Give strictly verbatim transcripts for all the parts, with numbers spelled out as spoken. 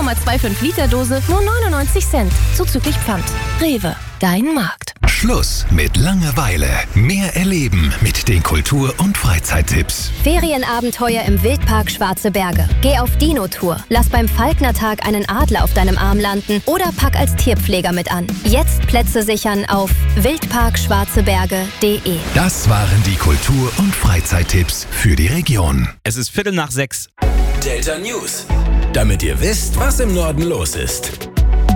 Komma fünfundzwanzig Liter Dose nur neunundneunzig Cent, zuzüglich Pfand. Rewe, dein Markt. Schluss mit Langeweile. Mehr erleben mit den Kultur- und Freizeittipps. Ferienabenteuer im Wildpark Schwarze Berge. Geh auf Dino-Tour. Lass beim Falknertag einen Adler auf deinem Arm landen oder pack als Tierpfleger mit an. Jetzt Plätze sichern auf wildpark schwarze berge punkt de. Das waren die Kultur- und Freizeittipps für die Region. Es ist Viertel nach sechs. Delta News. Damit ihr wisst, was im Norden los ist.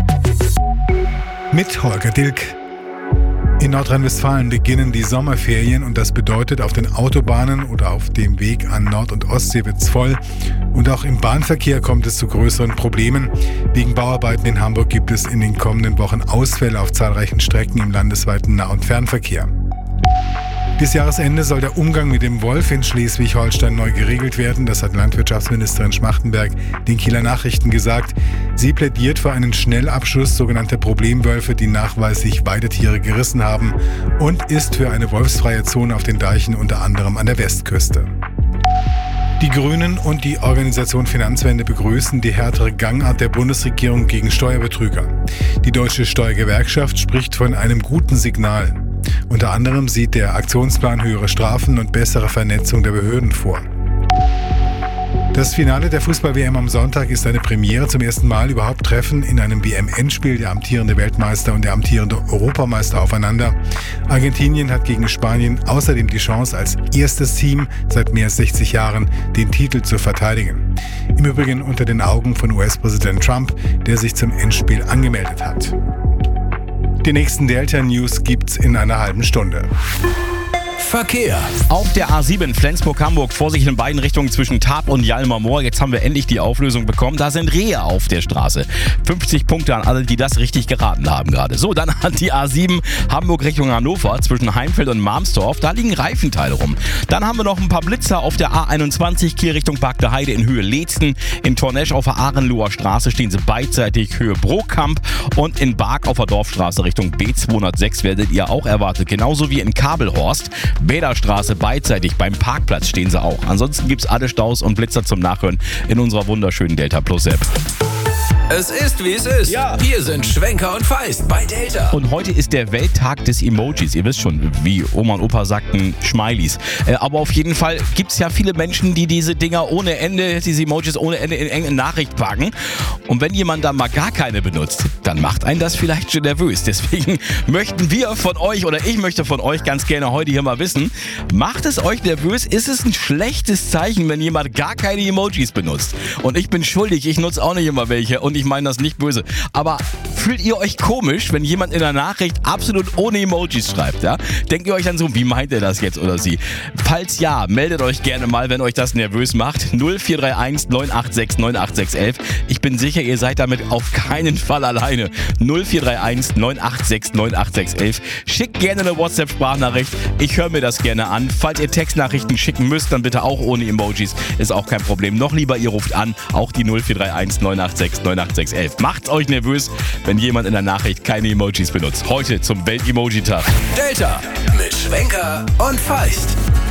Mit Holger Dilk. In Nordrhein-Westfalen beginnen die Sommerferien und das bedeutet, auf den Autobahnen oder auf dem Weg an Nord- und Ostsee wird's voll. Und auch im Bahnverkehr kommt es zu größeren Problemen. Wegen Bauarbeiten in Hamburg gibt es in den kommenden Wochen Ausfälle auf zahlreichen Strecken im landesweiten Nah- und Fernverkehr. Bis Jahresende soll der Umgang mit dem Wolf in Schleswig-Holstein neu geregelt werden. Das hat Landwirtschaftsministerin Schmachtenberg den Kieler Nachrichten gesagt. Sie plädiert für einen Schnellabschuss sogenannter Problemwölfe, die nachweislich Weidetiere gerissen haben, und ist für eine wolfsfreie Zone auf den Deichen, unter anderem an der Westküste. Die Grünen und die Organisation Finanzwende begrüßen die härtere Gangart der Bundesregierung gegen Steuerbetrüger. Die Deutsche Steuergewerkschaft spricht von einem guten Signal. Unter anderem sieht der Aktionsplan höhere Strafen und bessere Vernetzung der Behörden vor. Das Finale der Fußball-W M am Sonntag ist eine Premiere. Zum ersten Mal überhaupt treffen in einem W M-Endspiel der amtierende Weltmeister und der amtierende Europameister aufeinander. Argentinien hat gegen Spanien außerdem die Chance, als erstes Team seit mehr als sechzig Jahren den Titel zu verteidigen. Im Übrigen unter den Augen von U S-Präsident Trump, der sich zum Endspiel angemeldet hat. Die nächsten Delta News gibt's in einer halben Stunde. Verkehr. Auf der A sieben Flensburg-Hamburg, Vorsicht in beiden Richtungen zwischen Tarp und Jalmer Moor. Jetzt haben wir endlich die Auflösung bekommen. Da sind Rehe auf der Straße. fünfzig Punkte an alle, die das richtig geraten haben gerade. So, dann hat die A sieben Hamburg Richtung Hannover zwischen Heimfeld und Marmstorf. Da liegen Reifenteile rum. Dann haben wir noch ein paar Blitzer auf der A einundzwanzig Kiel Richtung Park der Heide in Höhe Leetzen. In Tornesch auf der Ahrenloher Straße stehen sie beidseitig Höhe Brokamp. Und in Bark auf der Dorfstraße Richtung B zweihundertsechs werdet ihr auch erwartet. Genauso wie in Kabelhorst. Bäderstraße beidseitig, beim Parkplatz stehen sie auch. Ansonsten gibt's alle Staus und Blitzer zum Nachhören in unserer wunderschönen Delta Plus App. Es ist, wie es ist. Ja. Wir sind Schwenker und Feist bei Delta. Und heute ist der Welttag des Emojis. Ihr wisst schon, wie Oma und Opa sagten, Schmeilies. Äh, aber auf jeden Fall gibt es ja viele Menschen, die diese Dinger ohne Ende, diese Emojis ohne Ende in engen Nachricht packen. Und wenn jemand da mal gar keine benutzt, dann macht einen das vielleicht schon nervös. Deswegen möchten wir von euch, oder ich möchte von euch ganz gerne heute hier mal wissen, macht es euch nervös? Ist es ein schlechtes Zeichen, wenn jemand gar keine Emojis benutzt? Und ich bin schuldig, ich nutze auch nicht immer welche. Und ich meine das nicht böse. Aber fühlt ihr euch komisch, wenn jemand in der Nachricht absolut ohne Emojis schreibt? Ja? Denkt ihr euch dann so, wie meint er das jetzt oder sie? Falls ja, meldet euch gerne mal, wenn euch das nervös macht. null vier drei eins neun acht sechs neun acht sechs eins eins. Ich bin sicher, ihr seid damit auf keinen Fall alleine. null vier drei eins neun acht sechs neun acht sechs eins eins. Schickt gerne eine WhatsApp-Sprachnachricht. Ich höre mir das gerne an. Falls ihr Textnachrichten schicken müsst, dann bitte auch ohne Emojis. Ist auch kein Problem. Noch lieber, ihr ruft an. Auch die null vier drei eins neun acht sechs neun acht sechs eins eins. Macht's euch nervös, wenn jemand in der Nachricht keine Emojis benutzt. Heute zum Welt-Emoji-Tag. Delta mit Schwenker und Feist.